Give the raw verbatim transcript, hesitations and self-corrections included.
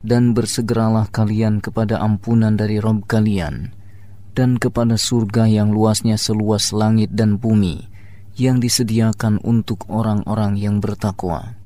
dan bersegeralah kalian kepada ampunan dari Rabb kalian, dan kepada surga yang luasnya seluas langit dan bumi, yang disediakan untuk orang-orang yang bertakwa.